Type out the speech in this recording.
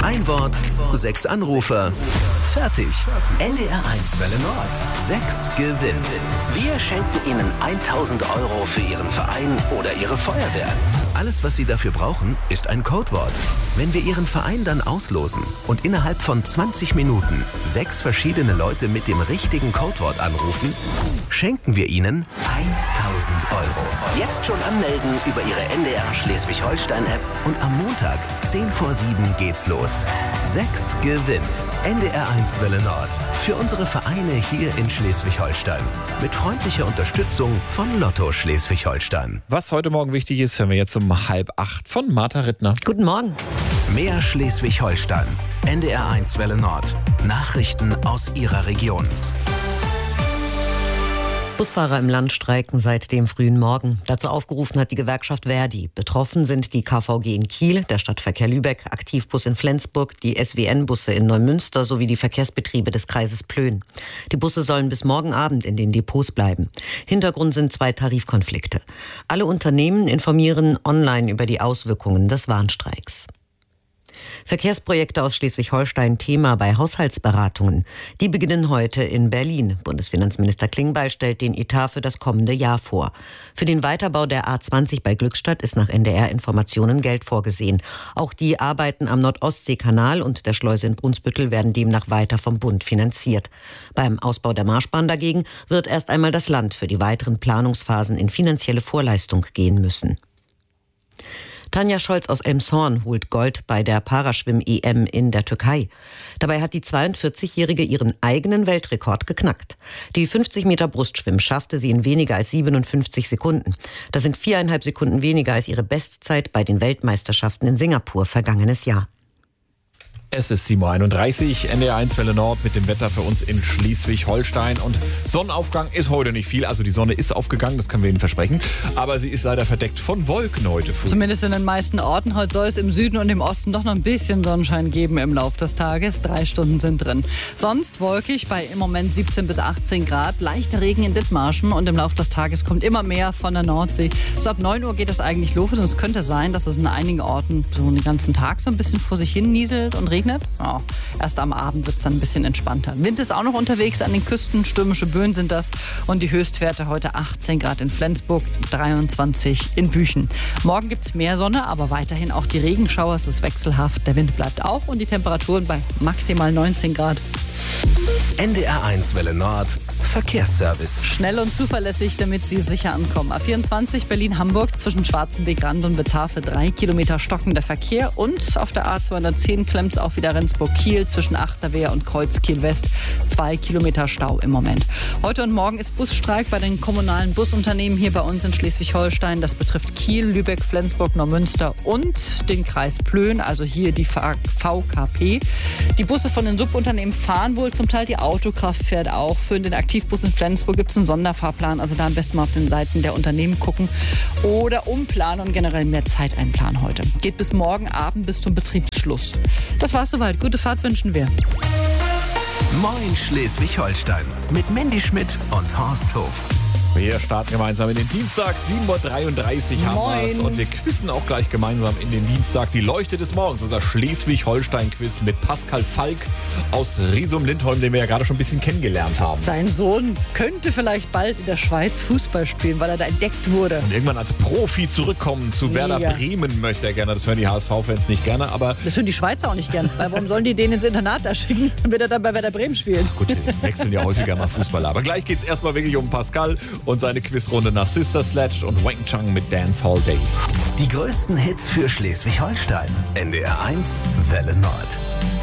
Ein Wort, 6 Anrufer. Fertig. NDR1 Welle Nord. 6 gewinnt. Wir schenken Ihnen 1.000 € für Ihren Verein oder Ihre Feuerwehr. Alles, was Sie dafür brauchen, ist ein Codewort. Wenn wir Ihren Verein dann auslosen und innerhalb von 20 Minuten 6 verschiedene Leute mit dem richtigen Codewort anrufen, schenken wir Ihnen 1.000 €. Jetzt schon anmelden über Ihre NDR Schleswig-Holstein-App und am Montag 10 vor 7 geht's los. 6 gewinnt. NDR1 Welle Nord. Für unsere Vereine hier in Schleswig-Holstein. Mit freundlicher Unterstützung von Lotto Schleswig-Holstein. Was heute Morgen wichtig ist, hören wir jetzt um 7:30 von Martha Rittner. Guten Morgen. Mehr Schleswig-Holstein. NDR1 Welle Nord. Nachrichten aus Ihrer Region. Busfahrer im Land streiken seit dem frühen Morgen. Dazu aufgerufen hat die Gewerkschaft ver.di. Betroffen sind die KVG in Kiel, der Stadtverkehr Lübeck, Aktivbus in Flensburg, die SWN-Busse in Neumünster sowie die Verkehrsbetriebe des Kreises Plön. Die Busse sollen bis morgen Abend in den Depots bleiben. Hintergrund sind 2 Tarifkonflikte. Alle Unternehmen informieren online über die Auswirkungen des Warnstreiks. Verkehrsprojekte aus Schleswig-Holstein Thema bei Haushaltsberatungen. Die beginnen heute in Berlin. Bundesfinanzminister Klingbeil stellt den Etat für das kommende Jahr vor. Für den Weiterbau der A20 bei Glückstadt ist nach NDR-Informationen Geld vorgesehen. Auch die Arbeiten am Nord-Ostsee-Kanal und der Schleuse in Brunsbüttel werden demnach weiter vom Bund finanziert. Beim Ausbau der Marschbahn dagegen wird erst einmal das Land für die weiteren Planungsphasen in finanzielle Vorleistung gehen müssen. Tanja Scholz aus Elmshorn holt Gold bei der Paraschwimm-EM in der Türkei. Dabei hat die 42-Jährige ihren eigenen Weltrekord geknackt. Die 50 Meter Brustschwimmen schaffte sie in weniger als 57 Sekunden. Das sind 4,5 Sekunden weniger als ihre Bestzeit bei den Weltmeisterschaften in Singapur vergangenes Jahr. Es ist 7:31 Uhr, NDR1 Welle Nord mit dem Wetter für uns in Schleswig-Holstein. Und Sonnenaufgang ist heute nicht viel. Also die Sonne ist aufgegangen, das können wir Ihnen versprechen. Aber sie ist leider verdeckt von Wolken heute früh. Zumindest in den meisten Orten. Heute soll es im Süden und im Osten doch noch ein bisschen Sonnenschein geben im Laufe des Tages. 3 Stunden sind drin. Sonst wolkig bei im Moment 17 bis 18 Grad. Leichter Regen in Dithmarschen und im Laufe des Tages kommt immer mehr von der Nordsee. So ab 9 Uhr geht es eigentlich los und es könnte sein, dass es in einigen Orten so den ganzen Tag so ein bisschen vor sich hin nieselt und regnet. Ja, erst am Abend wird es dann ein bisschen entspannter. Wind ist auch noch unterwegs an den Küsten, stürmische Böen sind das. Und die Höchstwerte heute 18 Grad in Flensburg, 23 in Büchen. Morgen gibt es mehr Sonne, aber weiterhin auch die Regenschauer. Es ist wechselhaft, der Wind bleibt auch und die Temperaturen bei maximal 19 Grad. NDR1 Welle Nord. Verkehrsservice. Schnell und zuverlässig, damit Sie sicher ankommen. A24 Berlin-Hamburg zwischen Schwarzenbeck-Rand und Bezafe 3 Kilometer stockender Verkehr. Und auf der A210 klemmt es auch wieder Rendsburg-Kiel zwischen Achterwehr und Kreuz-Kiel-West. 2 Kilometer Stau im Moment. Heute und morgen ist Busstreik bei den kommunalen Busunternehmen hier bei uns in Schleswig-Holstein. Das betrifft Kiel, Lübeck, Flensburg, Neumünster und den Kreis Plön, also hier die VKP. Die Busse von den Subunternehmen fahren wohl zum Teil, die Autokraft fährt auch. Für den Aktivbus in Flensburg gibt es einen Sonderfahrplan, also da am besten mal auf den Seiten der Unternehmen gucken oder umplanen und generell mehr Zeit einplanen heute. Geht bis morgen Abend bis zum Betriebsschluss. Das war's soweit. Gute Fahrt wünschen wir. Moin Schleswig-Holstein mit Mandy Schmidt und Horst Hof. Wir starten gemeinsam in den Dienstag, 7:33 Uhr haben wir es. Und wir quizzen auch gleich gemeinsam in den Dienstag. Die Leuchte des Morgens, unser Schleswig-Holstein-Quiz mit Pascal Falk aus Riesum-Lindholm, den wir ja gerade schon ein bisschen kennengelernt haben. Sein Sohn könnte vielleicht bald in der Schweiz Fußball spielen, weil er da entdeckt wurde. Und irgendwann als Profi zurückkommen zu Werder Bremen möchte er gerne. Das hören die HSV-Fans nicht gerne, aber... Das hören die Schweizer auch nicht gerne. Weil warum sollen die den ins Internat da schicken, dann wird er dann bei Werder Bremen spielen? Gut, die wechseln ja häufiger mal Fußballer. Aber gleich geht es erstmal wirklich um Pascal und seine Quizrunde nach Sister Sledge und Wang Chang mit Dance Hall Days. Die größten Hits für Schleswig-Holstein. NDR1 Welle Nord.